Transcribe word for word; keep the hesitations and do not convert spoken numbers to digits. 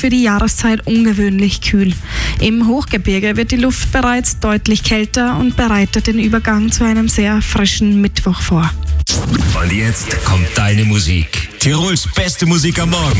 für die Jahreszeit ungewöhnlich kühl. Im Hochgebirge wird die Luft bereits deutlich kälter und bereitet den Übergang zu einem sehr frischen Mittwoch vor. Und jetzt kommt deine Musik. Tirols beste Musik am Morgen.